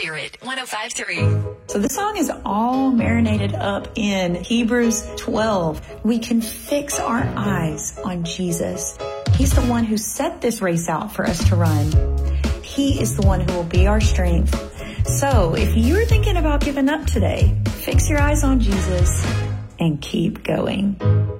Spirit 105.3. So the song is all marinated up in Hebrews 12. We can fix our eyes on Jesus. He's the one who set this race out for us to run. He is the one who will be our strength. So if you're thinking about giving up today, fix your eyes on Jesus and keep going.